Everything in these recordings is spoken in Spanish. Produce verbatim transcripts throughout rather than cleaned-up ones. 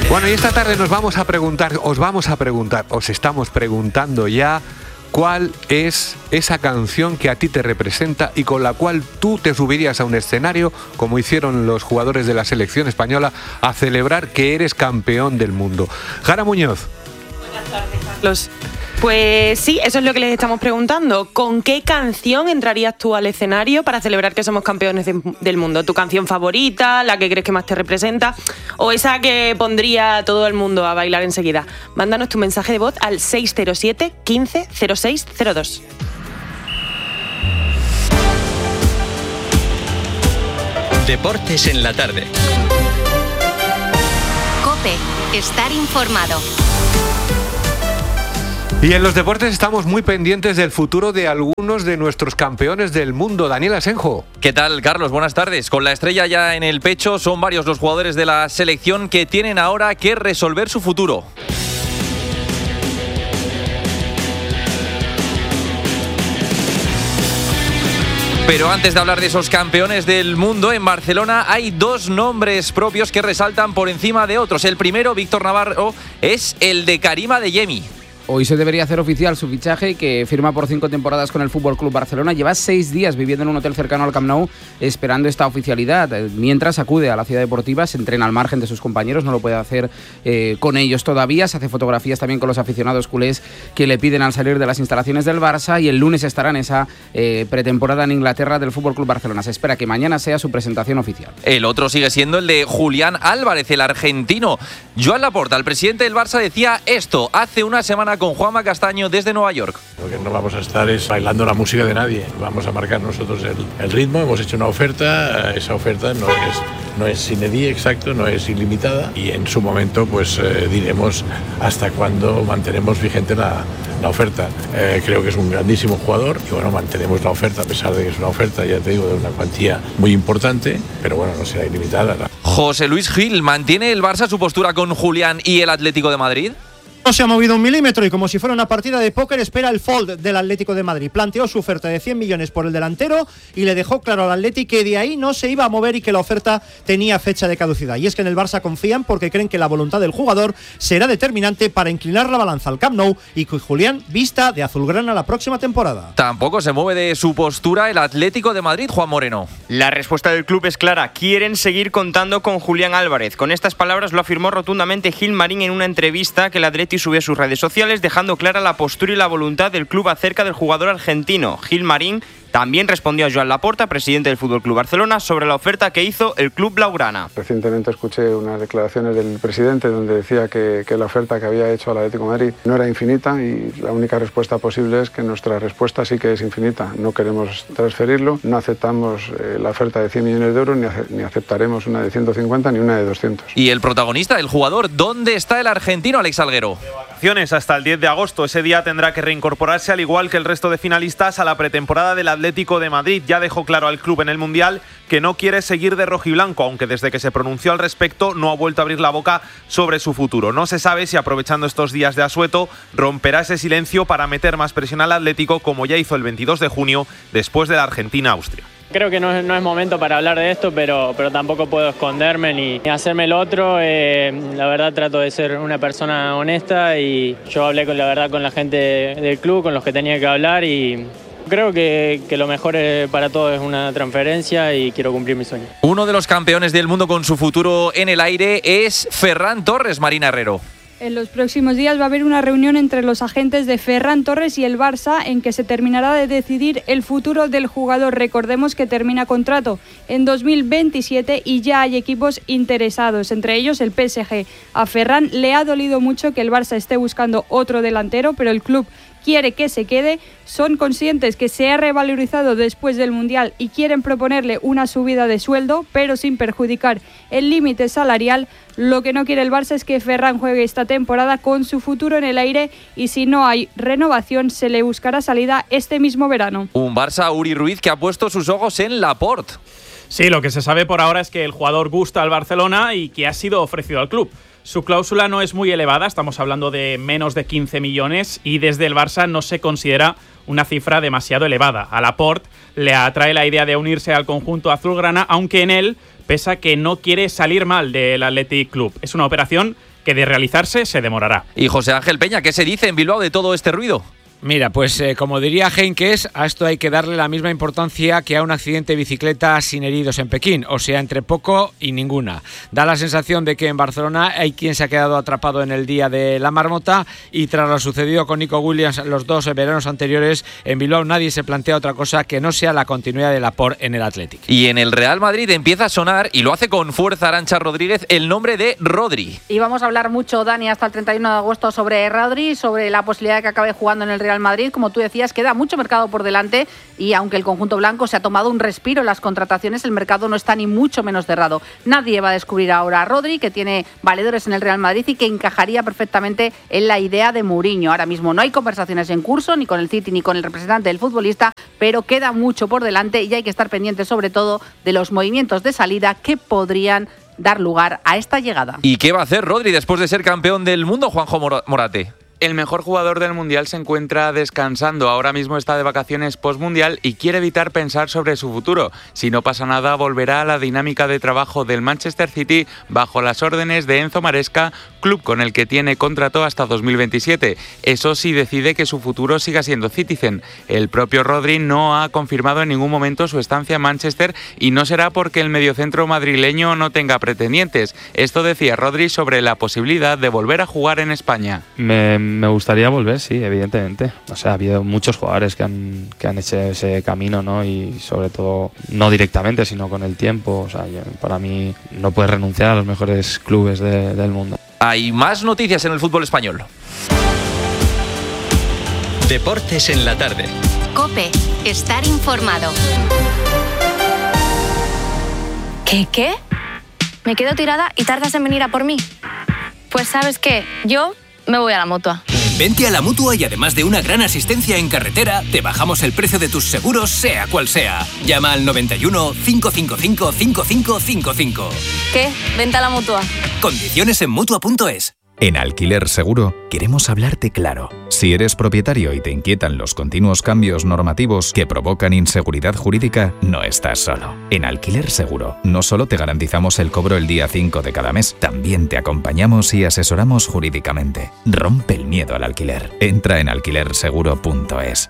Bueno, y esta tarde nos vamos a preguntar, os vamos a preguntar, os estamos preguntando ya cuál es esa canción que a ti te representa y con la cual tú te subirías a un escenario, como hicieron los jugadores de la selección española, a celebrar que eres campeón del mundo. Jara Muñoz. Buenas tardes, Carlos. Pues sí, eso es lo que les estamos preguntando. ¿Con qué canción entrarías tú al escenario para celebrar que somos campeones de, del mundo? ¿Tu canción favorita, la que crees que más te representa o esa que pondría a todo el mundo a bailar enseguida? Mándanos tu mensaje de voz al seis cero siete, quince, cero seis cero dos. Deportes en la tarde. COPE. Estar informado. Y en los deportes estamos muy pendientes del futuro de algunos de nuestros campeones del mundo. Daniel Asenjo. ¿Qué tal, Carlos? Buenas tardes. Con la estrella ya en el pecho, son varios los jugadores de la selección que tienen ahora que resolver su futuro. Pero antes de hablar de esos campeones del mundo, en Barcelona hay dos nombres propios que resaltan por encima de otros. El primero, Víctor Navarro, es el de Karim Adeyemi. Hoy se debería hacer oficial su fichaje, que firma por cinco temporadas con el F C Barcelona. Lleva seis días viviendo en un hotel cercano al Camp Nou esperando esta oficialidad. Mientras acude a la ciudad deportiva, se entrena al margen de sus compañeros, no lo puede hacer eh, con ellos todavía. Se hace fotografías también con los aficionados culés que le piden al salir de las instalaciones del Barça, y el lunes estará en esa eh, pretemporada en Inglaterra del F C Barcelona. Se espera que mañana sea su presentación oficial. El otro sigue siendo el de Julián Álvarez, el argentino. Joan Laporta, el presidente del Barça, decía esto hace una semana con Juanma Castaño desde Nueva York. Lo que no vamos a estar es bailando la música de nadie. Vamos a marcar nosotros el, el ritmo. Hemos hecho una oferta. Esa oferta no es, no es sine die, exacto, no es ilimitada. Y en su momento pues eh, diremos hasta cuándo mantenemos vigente la, la oferta. Eh, creo que es un grandísimo jugador y bueno, mantenemos la oferta a pesar de que es una oferta, ya te digo, de una cuantía muy importante, pero bueno, no será ilimitada. José Luis Gil, ¿mantiene el Barça su postura con Julián y el Atlético de Madrid? No se ha movido un milímetro y como si fuera una partida de póker espera el fold del Atlético de Madrid. Planteó su oferta de cien millones por el delantero y le dejó claro al Atlético que de ahí no se iba a mover y que la oferta tenía fecha de caducidad. Y es que en el Barça confían porque creen que la voluntad del jugador será determinante para inclinar la balanza al Camp Nou y que Julián vista de azulgrana la próxima temporada. Tampoco se mueve de su postura el Atlético de Madrid, Juan Moreno. La respuesta del club es clara. Quieren seguir contando con Julián Álvarez. Con estas palabras lo afirmó rotundamente Gil Marín en una entrevista que el Atlético subió a sus redes sociales, dejando clara la postura y la voluntad del club acerca del jugador argentino. Gil Marín también respondió a Joan Laporta, presidente del F C Barcelona, sobre la oferta que hizo el club blaugrana. Recientemente escuché unas declaraciones del presidente donde decía que, que la oferta que había hecho al Atlético de Madrid no era infinita y la única respuesta posible es que nuestra respuesta sí que es infinita. No queremos transferirlo, no aceptamos eh, la oferta de cien millones de euros ni, ace- ni aceptaremos una de ciento cincuenta ni una de doscientos. Y el protagonista, el jugador, ¿dónde está el argentino Alex Alguero? Hasta el diez de agosto. Ese día tendrá que reincorporarse, al igual que el resto de finalistas, a la pretemporada del Atlético de Madrid. Ya dejó claro al club en el Mundial que no quiere seguir de rojiblanco, aunque desde que se pronunció al respecto no ha vuelto a abrir la boca sobre su futuro. No se sabe si, aprovechando estos días de asueto, romperá ese silencio para meter más presión al Atlético, como ya hizo el veintidós de junio después de la Argentina-Austria. Creo que no es, no es momento para hablar de esto, pero, pero tampoco puedo esconderme ni, ni hacerme el otro. Eh, la verdad trato de ser una persona honesta y yo hablé con la verdad con la gente del club, con los que tenía que hablar, y creo que, que lo mejor para todos es una transferencia y quiero cumplir mi sueño. Uno de los campeones del mundo con su futuro en el aire es Ferran Torres, Marina Herrero. En los próximos días va a haber una reunión entre los agentes de Ferran Torres y el Barça en que se terminará de decidir el futuro del jugador. Recordemos que termina contrato en dos mil veintisiete y ya hay equipos interesados, entre ellos el P S G. A Ferran le ha dolido mucho que el Barça esté buscando otro delantero, pero el club quiere que se quede. Son conscientes que se ha revalorizado después del Mundial y quieren proponerle una subida de sueldo, pero sin perjudicar el límite salarial. Lo que no quiere el Barça es que Ferran juegue esta temporada con su futuro en el aire y si no hay renovación se le buscará salida este mismo verano. Un Barça, Uri Ruiz, que ha puesto sus ojos en Laporte. Sí, lo que se sabe por ahora es que el jugador gusta al Barcelona y que ha sido ofrecido al club. Su cláusula no es muy elevada, estamos hablando de menos de quince millones y desde el Barça no se considera una cifra demasiado elevada. A Laporte le atrae la idea de unirse al conjunto azulgrana, aunque en él pesa que no quiere salir mal del Athletic Club. Es una operación que de realizarse se demorará. Y José Ángel Peña, ¿qué se dice en Bilbao de todo este ruido? Mira, pues eh, como diría Henkes, a esto hay que darle la misma importancia que a un accidente de bicicleta sin heridos en Pekín, o sea, entre poco y ninguna. Da la sensación de que en Barcelona hay quien se ha quedado atrapado en el día de la marmota y tras lo sucedido con Nico Williams los dos veranos anteriores, en Bilbao nadie se plantea otra cosa que no sea la continuidad de Laporte en el Athletic. Y en el Real Madrid empieza a sonar, y lo hace con fuerza Arantxa Rodríguez, el nombre de Rodri. Y vamos a hablar mucho, Dani, hasta el treinta y uno de agosto sobre Rodri, sobre la posibilidad de que acabe jugando en el Real Real Madrid. Como tú decías, queda mucho mercado por delante y aunque el conjunto blanco se ha tomado un respiro en las contrataciones, el mercado no está ni mucho menos cerrado. Nadie va a descubrir ahora a Rodri, que tiene valedores en el Real Madrid y que encajaría perfectamente en la idea de Mourinho. Ahora mismo no hay conversaciones en curso, ni con el City ni con el representante del futbolista, pero queda mucho por delante y hay que estar pendientes sobre todo de los movimientos de salida que podrían dar lugar a esta llegada. ¿Y qué va a hacer Rodri después de ser campeón del mundo, Juanjo Morate? El mejor jugador del Mundial se encuentra descansando, ahora mismo está de vacaciones post-mundial y quiere evitar pensar sobre su futuro. Si no pasa nada, volverá a la dinámica de trabajo del Manchester City bajo las órdenes de Enzo Maresca, club con el que tiene contrato hasta dos mil veintisiete. Eso sí decide que su futuro siga siendo Citizen. El propio Rodri no ha confirmado en ningún momento su estancia en Manchester y no será porque el mediocentro madrileño no tenga pretendientes. Esto decía Rodri sobre la posibilidad de volver a jugar en España. Me Me gustaría volver, sí, evidentemente. O sea, ha habido muchos jugadores que han, que han hecho ese camino, ¿no? Y sobre todo, no directamente, sino con el tiempo. O sea, yo, para mí no puedes renunciar a los mejores clubes de, del mundo. Hay más noticias en el fútbol español. Deportes en la tarde. COPE, estar informado. ¿Qué, qué? ¿Me quedo tirada y tardas en venir a por mí? Pues ¿sabes qué? Yo me voy a la Mutua. Vente a la Mutua y además de una gran asistencia en carretera, te bajamos el precio de tus seguros, sea cual sea. Llama al noventa y uno, cinco cinco cinco, cinco cinco cinco cinco. ¿Qué? Vente a la Mutua. Condiciones en Mutua punto es. En Alquiler Seguro queremos hablarte claro. Si eres propietario y te inquietan los continuos cambios normativos que provocan inseguridad jurídica, no estás solo. En Alquiler Seguro no solo te garantizamos el cobro el día cinco de cada mes, también te acompañamos y asesoramos jurídicamente. Rompe el miedo al alquiler. Entra en alquiler seguro punto es.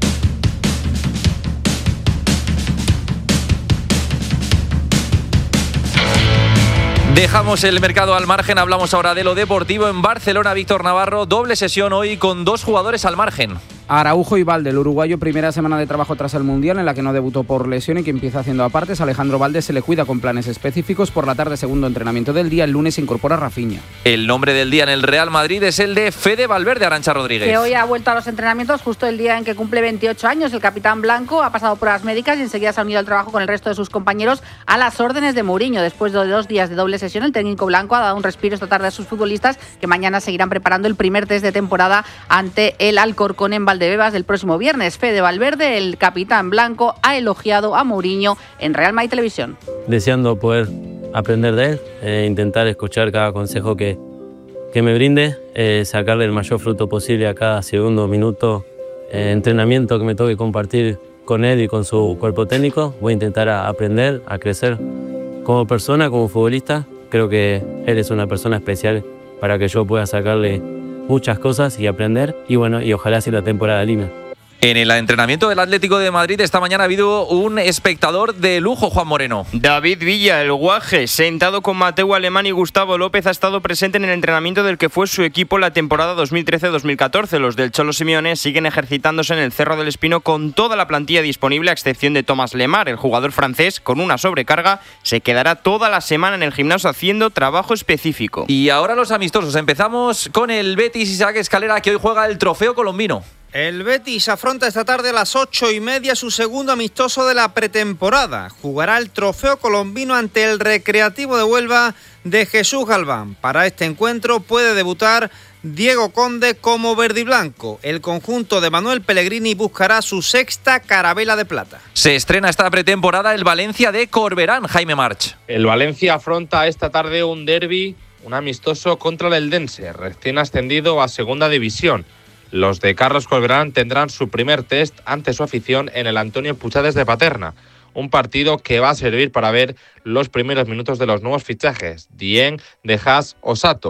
Dejamos el mercado al margen, hablamos ahora de lo deportivo en Barcelona. Víctor Navarro, doble sesión hoy con dos jugadores al margen. Araujo y Valde, el uruguayo, primera semana de trabajo tras el Mundial en la que no debutó por lesión y que empieza haciendo apartes. Alejandro Valde se le cuida con planes específicos. Por la tarde, segundo entrenamiento del día. El lunes se incorpora Rafinha. El nombre del día en el Real Madrid es el de Fede Valverde, Arantxa Rodríguez. Que hoy ha vuelto a los entrenamientos justo el día en que cumple veintiocho años. El capitán blanco ha pasado pruebas médicas y enseguida se ha unido al trabajo con el resto de sus compañeros a las órdenes de Mourinho. Después de dos días de doble sesión, el técnico blanco ha dado un respiro esta tarde a sus futbolistas que mañana seguirán preparando el primer test de temporada ante el Alcorcón en Valdebebas del próximo viernes. Fede Valverde, el capitán blanco, ha elogiado a Mourinho en Real Madrid Televisión. Deseando poder aprender de él, eh, intentar escuchar cada consejo que, que me brinde, eh, sacarle el mayor fruto posible a cada segundo, minuto, eh, entrenamiento que me toque compartir con él y con su cuerpo técnico. Voy a intentar a aprender, a crecer como persona, como futbolista. Creo que él es una persona especial para que yo pueda sacarle muchas cosas y aprender. Y bueno, y ojalá sea la temporada linda. En el entrenamiento del Atlético de Madrid esta mañana ha habido un espectador de lujo, Juan Moreno. David Villa, el guaje, sentado con Mateu Alemán y Gustavo López, ha estado presente en el entrenamiento del que fue su equipo la temporada dos mil trece dos mil catorce. Los del Cholo Simeone siguen ejercitándose en el Cerro del Espino con toda la plantilla disponible, a excepción de Thomas Lemar. El jugador francés, con una sobrecarga, se quedará toda la semana en el gimnasio haciendo trabajo específico. Y ahora los amistosos. Empezamos con el Betis Isaac Escalera, que hoy juega el Trofeo Colombino. El Betis afronta esta tarde a las ocho y media su segundo amistoso de la pretemporada. Jugará el Trofeo Colombino ante el Recreativo de Huelva de Jesús Galván. Para este encuentro puede debutar Diego Conde como verdiblanco. El conjunto de Manuel Pellegrini buscará su sexta carabela de plata. Se estrena esta pretemporada el Valencia de Corberán, Jaime March. El Valencia afronta esta tarde un derbi, un amistoso contra el Eldense, recién ascendido a Segunda División. Los de Carlos Corberán tendrán su primer test ante su afición en el Antonio Puchades de Paterna. Un partido que va a servir para ver los primeros minutos de los nuevos fichajes, Dieng, De Haas o Sato.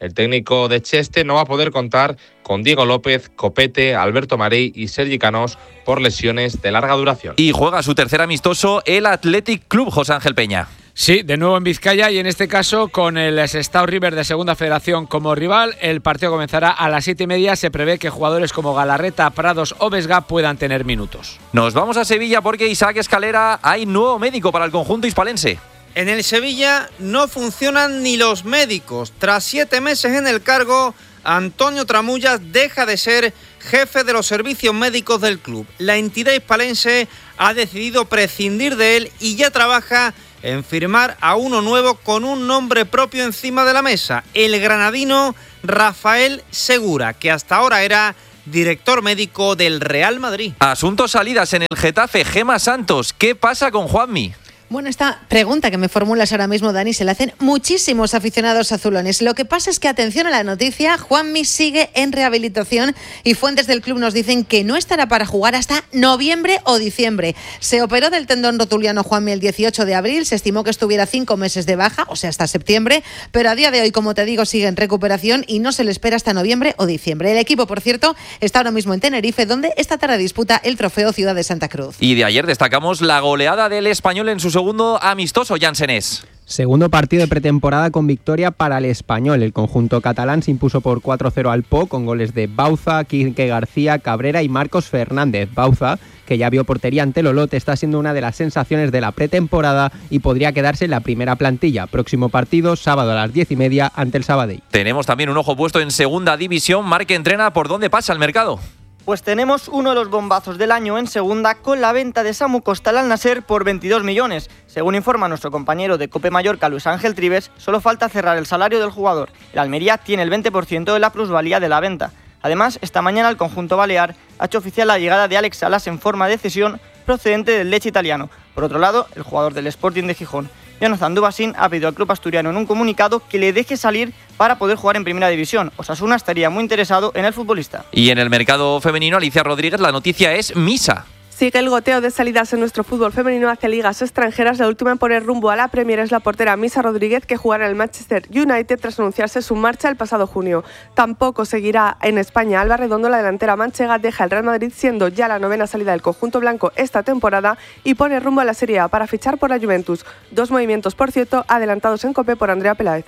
El técnico de Cheste no va a poder contar con Diego López, Copete, Alberto Marey y Sergi Canós por lesiones de larga duración. Y juega su tercer amistoso el Athletic Club, José Ángel Peña. Sí, de nuevo en Vizcaya y en este caso con el Sestao River de Segunda Federación como rival. El partido comenzará a las siete y media. Se prevé que jugadores como Galarreta, Prados o Vesga puedan tener minutos. Nos vamos a Sevilla porque Isaac Escalera, hay nuevo médico para el conjunto hispalense. En el Sevilla no funcionan ni los médicos. Tras siete meses en el cargo, Antonio Tramullas deja de ser jefe de los servicios médicos del club. La entidad hispalense ha decidido prescindir de él y ya trabaja en firmar a uno nuevo con un nombre propio encima de la mesa, el granadino Rafael Segura, que hasta ahora era director médico del Real Madrid. Asuntos salidas en el Getafe, Gema Santos, ¿qué pasa con Juanmi? Bueno, esta pregunta que me formulas ahora mismo, Dani, se la hacen muchísimos aficionados azulones. Lo que pasa es que, atención a la noticia, Juanmi sigue en rehabilitación y fuentes del club nos dicen que no estará para jugar hasta noviembre o diciembre. Se operó del tendón rotuliano Juanmi el dieciocho de abril, se estimó que estuviera cinco meses de baja, o sea, hasta septiembre, pero a día de hoy, como te digo, sigue en recuperación y no se le espera hasta noviembre o diciembre. El equipo, por cierto, está ahora mismo en Tenerife, donde esta tarde disputa el trofeo Ciudad de Santa Cruz. Y de ayer destacamos la goleada del Español en su segundo amistoso, Jansenés. Segundo partido de pretemporada con victoria para el Español. El conjunto catalán se impuso por cuatro cero al Po con goles de Bauza, Quique García, Cabrera y Marcos Fernández. Bauza, que ya vio portería ante el Olot, está siendo una de las sensaciones de la pretemporada y podría quedarse en la primera plantilla. Próximo partido, sábado a las diez y media ante el Sabadell. Tenemos también un ojo puesto en segunda división. Marc entrena por dónde pasa el mercado. Pues tenemos uno de los bombazos del año en segunda con la venta de Samu Costa al Al-Nassr por veintidós millones. Según informa nuestro compañero de COPE Mallorca, Luis Ángel Trives, solo falta cerrar el salario del jugador. El Almería tiene el veinte por ciento de la plusvalía de la venta. Además, esta mañana el conjunto balear ha hecho oficial la llegada de Alex Salas en forma de cesión procedente del Lecce italiano. Por otro lado, el jugador del Sporting de Gijón, Jonathan Dubasín, ha pedido al club asturiano en un comunicado que le deje salir para poder jugar en primera división. Osasuna estaría muy interesado en el futbolista. Y en el mercado femenino, Alicia Rodríguez, la noticia es Misa. Sigue el goteo de salidas en nuestro fútbol femenino hacia ligas extranjeras. La última en poner rumbo a la Premier es la portera Misa Rodríguez, que jugará en el Manchester United tras anunciarse su marcha el pasado junio. Tampoco seguirá en España Alba Redondo. La delantera manchega deja el Real Madrid, siendo ya la novena salida del conjunto blanco esta temporada, y pone rumbo a la Serie A para fichar por la Juventus. Dos movimientos, por cierto, adelantados en COPE por Andrea Peláez.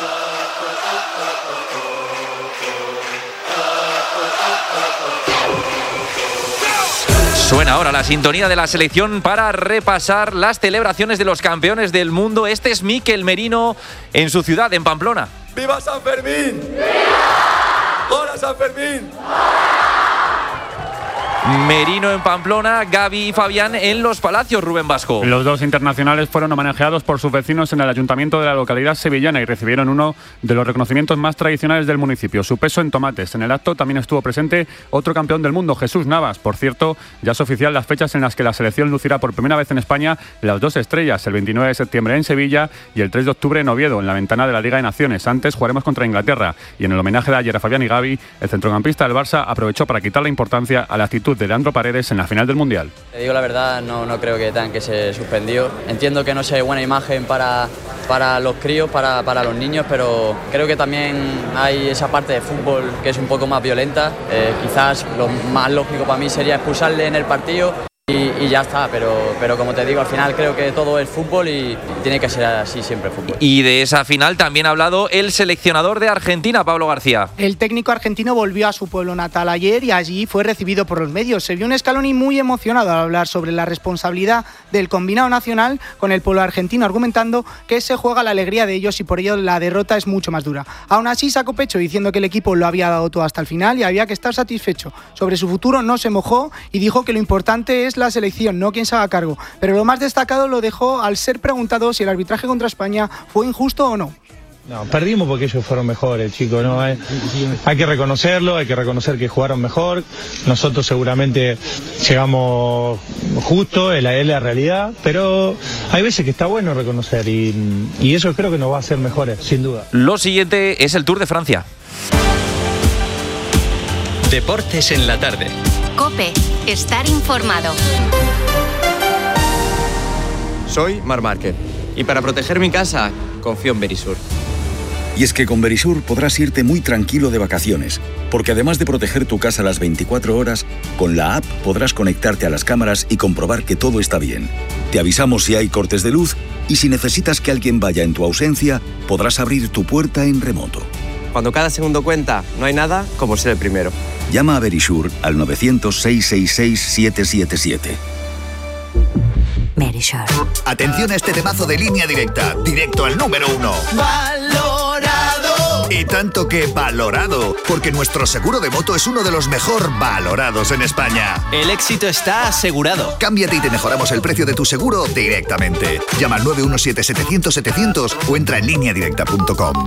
Suena ahora la sintonía de la selección para repasar las celebraciones de los campeones del mundo. Este es Mikel Merino en su ciudad, en Pamplona. ¡Viva San Fermín! ¡Viva! ¡Hola San Fermín! Merino en Pamplona, Gaby y Fabián en Los Palacios, Rubén Vasco. Los dos internacionales fueron homenajeados por sus vecinos en el ayuntamiento de la localidad sevillana y recibieron uno de los reconocimientos más tradicionales del municipio, su peso en tomates. En el acto también estuvo presente otro campeón del mundo, Jesús Navas. Por cierto, ya es oficial las fechas en las que la selección lucirá por primera vez en España las dos estrellas, el veintinueve de septiembre en Sevilla y el tres de octubre en Oviedo, en la ventana de la Liga de Naciones. Antes jugaremos contra Inglaterra y en el homenaje de ayer a Fabián y Gaby, el centrocampista del Barça aprovechó para quitar la importancia a la actitud de Leandro Paredes en la final del Mundial. Te digo la verdad, no, no creo que tengan que se suspendió. Entiendo que no sea buena imagen para, para los críos, para, para los niños, pero creo que también hay esa parte de fútbol que es un poco más violenta. Eh, quizás lo más lógico para mí sería expulsarle en el partido y, y ya está, pero, pero como te digo, al final creo que todo es fútbol y tiene que ser así siempre fútbol. Y de esa final también ha hablado el seleccionador de Argentina, Pablo García. El técnico argentino volvió a su pueblo natal ayer y allí fue recibido por los medios. Se vio un Scaloni muy emocionado al hablar sobre la responsabilidad del combinado nacional con el pueblo argentino, argumentando que se juega la alegría de ellos y por ello la derrota es mucho más dura. Aún así sacó pecho diciendo que el equipo lo había dado todo hasta el final y había que estar satisfecho. Sobre su futuro no se mojó y dijo que lo importante es la selección, no quien se haga cargo. Pero lo más destacado lo dejó al ser preguntado si el arbitraje contra España fue injusto o no. No, perdimos porque ellos fueron mejores, chicos, ¿no? Hay, hay que reconocerlo, hay que reconocer que jugaron mejor. Nosotros seguramente llegamos justo, es la, es la realidad, pero hay veces que está bueno reconocer y, y eso creo que nos va a hacer mejores, sin duda. Lo siguiente es el Tour de Francia. Deportes en la tarde. COPE, estar informado. Soy Marc Márquez y para proteger mi casa confío en Verisur. Y es que con Verisur podrás irte muy tranquilo de vacaciones, porque además de proteger tu casa las veinticuatro horas, con la app podrás conectarte a las cámaras y comprobar que todo está bien. Te avisamos si hay cortes de luz y si necesitas que alguien vaya en tu ausencia, podrás abrir tu puerta en remoto. Cuando cada segundo cuenta, no hay nada como ser el primero. Llama a Verisur al novecientos, seiscientos sesenta y seis, siete siete siete. Verisur. Atención a este temazo de Línea Directa, directo al número uno. ¡Valorado! Y tanto que valorado, porque nuestro seguro de moto es uno de los mejor valorados en España. El éxito está asegurado. Cámbiate y te mejoramos el precio de tu seguro directamente. Llama al nueve uno siete, setecientos, setecientos o entra en línea directa punto com.